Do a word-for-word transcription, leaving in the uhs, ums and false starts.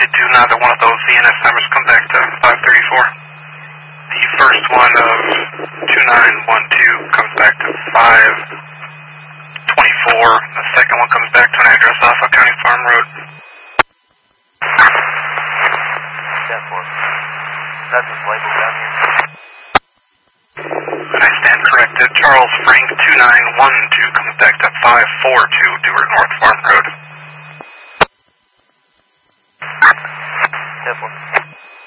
They do neither one of those. The N S numbers come back to five thirty-four. The first one of two nine one two comes back to five twenty-four. The second one comes back to an address off of County Farm Road. ten four. That's just labeled down here. I stand corrected. Charles Frank two nine one two comes back to five four two Dewar North Farm Road. ten four.